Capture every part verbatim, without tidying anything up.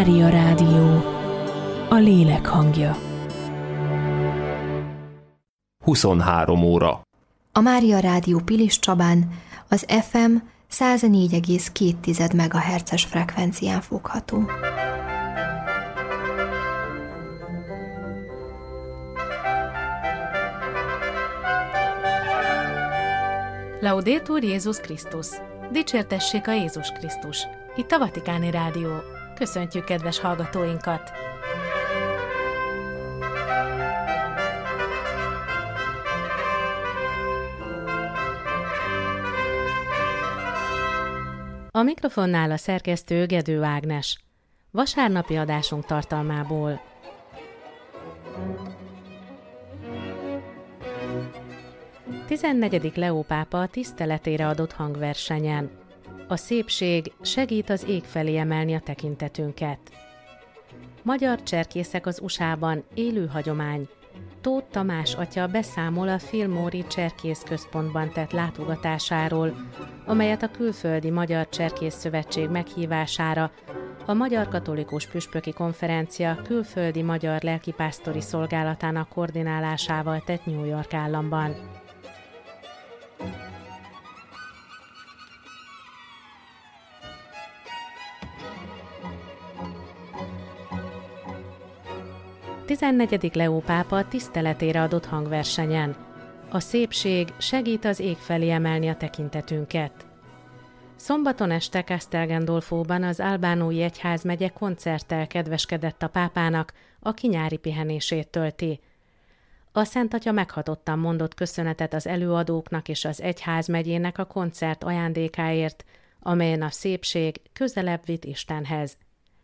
Mária Rádió, a lélek hangja. huszonhárom óra. A Mária Rádió Pilis Csabán az ef em száz négy egész két megahertzes frekvencián fogható. Laudetur Jézus Krisztus! Dicsértessék a Jézus Krisztus! Itt a Vatikáni Rádió. Köszöntjük kedves hallgatóinkat! A mikrofonnál a szerkesztő Gedő Ágnes. Vasárnapi adásunk tartalmából. tizennegyedik Leó pápa a tiszteletére adott hangversenyen. A szépség segít az ég felé emelni a tekintetünket. Magyar cserkészek az u es á-ban élő hagyomány. Tóth Tamás atya beszámol a Fillmore-i Cserkész Központban tett látogatásáról, amelyet a Külföldi Magyar Cserkész Szövetség meghívására a Magyar Katolikus Püspöki Konferencia külföldi magyar lelkipásztori szolgálatának koordinálásával tett New York államban. tizennegyedik Leó pápa tiszteletére adott hangversenyen. A szépség segít az ég felé emelni a tekintetünket. Szombaton este Castel Gandolfóban az albánói egyházmegye koncerttel kedveskedett a pápának, aki nyári pihenését tölti. A Szent Atya meghatottan mondott köszönetet az előadóknak és az egyházmegyének a koncert ajándékáért, amelyen a szépség közelebb vitt Istenhez.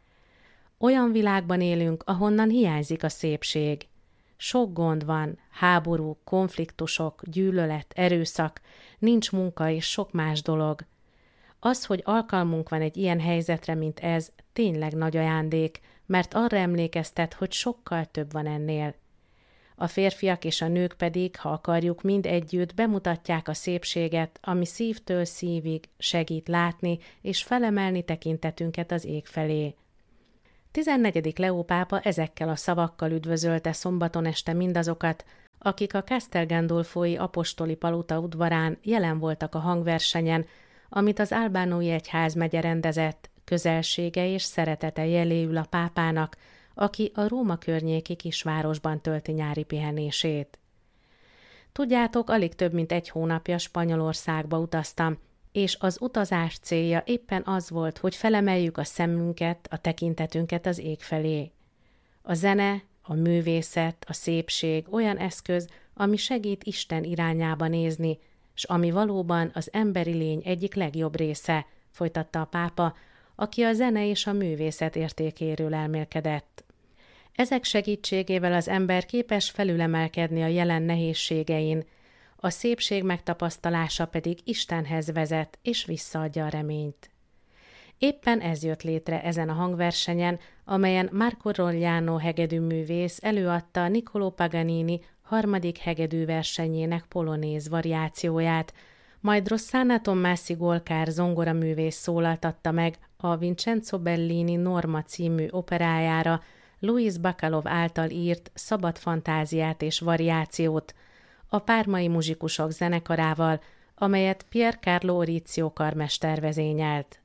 Olyan világban élünk, ahonnan hiányzik a szépség. Sok gond van, háború, konfliktusok, gyűlölet, erőszak, nincs munka és sok más dolog. Az, hogy alkalmunk van egy ilyen helyzetre, mint ez, tényleg nagy ajándék, mert arra emlékeztet, hogy sokkal több van ennél. A férfiak és a nők pedig, ha akarjuk, mind együtt bemutatják a szépséget, ami szívtől szívig segít látni és felemelni tekintetünket az ég felé. tizennegyedik Leó pápa ezekkel a szavakkal üdvözölte szombaton este mindazokat, akik a Castel Gandolfói apostoli palota udvarán jelen voltak a hangversenyen, amit az albánói egyházmegye rendezett, közelsége és szeretete jeléül a pápának, aki a Róma környéki kisvárosban tölti nyári pihenését. Tudjátok, alig több mint egy hónapja Spanyolországba utaztam, és az utazás célja éppen az volt, hogy felemeljük a szemünket, a tekintetünket az ég felé. A zene, a művészet, a szépség olyan eszköz, ami segít Isten irányába nézni, s ami valóban az emberi lény egyik legjobb része, folytatta a pápa, aki a zene és a művészet értékéről elmélkedett. Ezek segítségével az ember képes felülemelkedni a jelen nehézségein, a szépség megtapasztalása pedig Istenhez vezet és visszaadja a reményt. Éppen ez jött létre ezen a hangversenyen, amelyen Marco Rogliano hegedűművész előadta Niccolò Paganini harmadik hegedűversenyének polonéz variációját, majd Rossana Tommasi Golkár zongoraművész szólaltatta meg a Vincenzo Bellini Norma című operájára Louis Bacalov által írt Szabad fantáziát és variációt, a pármai muzsikusok zenekarával, amelyet Pier Carlo Orizio karmester vezényelt.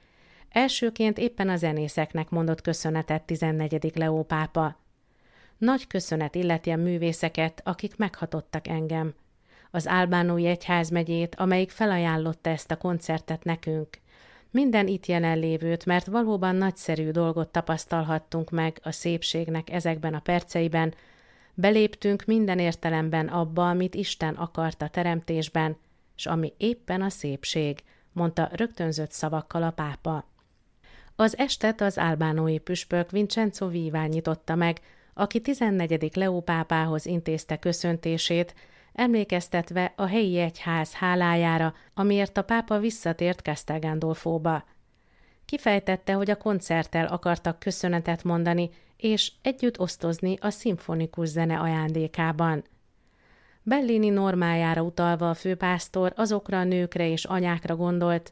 Elsőként éppen a zenészeknek mondott köszönetet tizennegyedik Leó pápa. Nagy köszönet illeti a művészeket, akik meghatottak engem. Az albánói egyházmegyét, amelyik felajánlotta ezt a koncertet nekünk. Minden itt jelenlévőt, mert valóban nagyszerű dolgot tapasztalhattunk meg a szépségnek ezekben a perceiben. Beléptünk minden értelemben abba, amit Isten akart a teremtésben, s ami éppen a szépség, mondta rögtönzött szavakkal a pápa. Az estet az albánói püspök Vincenzo Vivá nyitotta meg, aki tizennegyedik Leó pápához intézte köszöntését, emlékeztetve a helyi egyház hálájára, amiért a pápa visszatért Castel Gandolfóba. Kifejtette, hogy a koncerttel akartak köszönetet mondani, és együtt osztozni a szimfonikus zene ajándékában. Bellini normájára utalva a főpásztor azokra a nőkre és anyákra gondolt,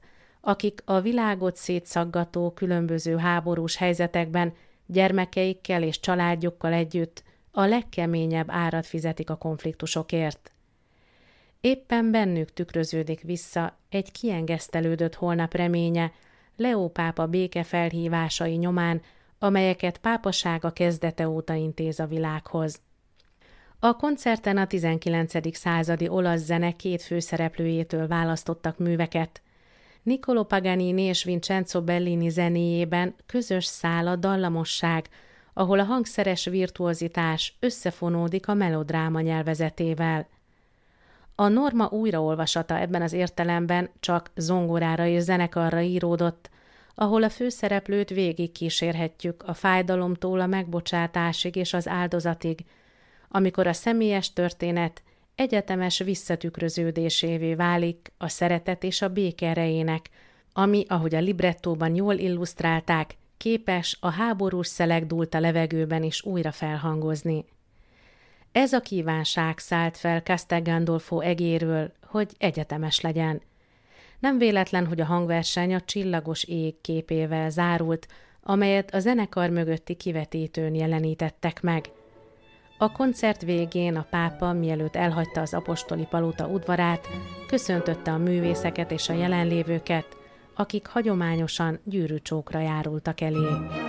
akik a világot szétszaggató különböző háborús helyzetekben gyermekeikkel és családjukkal együtt a legkeményebb árat fizetik a konfliktusokért. Éppen bennük tükröződik vissza egy kiengesztelődött holnap reménye Leó pápa békefelhívásai nyomán, amelyeket pápasága kezdete óta intéz a világhoz. A koncerten a tizenkilencedik századi olasz zene két főszereplőjétől választottak műveket. Niccolò Paganini és Vincenzo Bellini zenéjében közös szál a dallamosság, ahol a hangszeres virtuozitás összefonódik a melodráma nyelvezetével. A Norma újraolvasata ebben az értelemben csak zongorára és zenekarra íródott, ahol a főszereplőt végig kísérhetjük a fájdalomtól a megbocsátásig és az áldozatig, amikor a személyes történet egyetemes visszatükröződésévé válik a szeretet és a béke erejének, ami, ahogy a librettóban jól illusztrálták, képes a háborús szeleg dúlt a levegőben is újra felhangozni. Ez a kívánság szállt fel Castel Gandolfo egéről, hogy egyetemes legyen. Nem véletlen, hogy a hangverseny a csillagos ég képével zárult, amelyet a zenekar mögötti kivetítőn jelenítettek meg. A koncert végén a pápa, mielőtt elhagyta az apostoli palota udvarát, köszöntötte a művészeket és a jelenlévőket, akik hagyományosan gyűrűcsókra járultak elé.